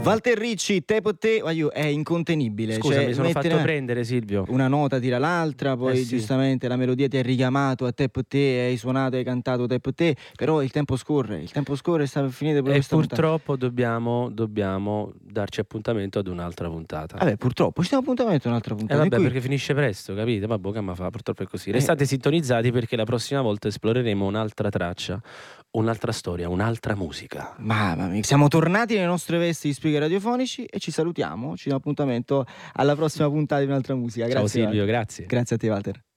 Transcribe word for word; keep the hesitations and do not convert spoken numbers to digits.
Walter Ricci, te po te, aiù, è incontenibile. Scusa, cioè, mi sono fatto mettere prendere, Silvio. una nota tira l'altra, poi Eh sì. giustamente la melodia ti ha richiamato a te po te, hai suonato, hai cantato te po te, però il tempo scorre, il tempo scorre e sta per finire proprio E questa puntata. purtroppo dobbiamo, dobbiamo darci appuntamento ad un'altra puntata. Vabbè, purtroppo ci stiamo appuntamento a un'altra Eh puntata. vabbè, in cui- perché finisce presto, capite? Ma boh, che ma fa, purtroppo è così. Eh. Restate sintonizzati perché la prossima volta esploreremo un'altra traccia, un'altra storia, un'altra musica. Mamma mia, siamo tornati nelle nostre vesti di speaker radiofonici e ci salutiamo, ci diamo appuntamento alla prossima puntata di un'altra musica. Grazie, Ciao Silvio, Walter. grazie. Grazie a te, Walter.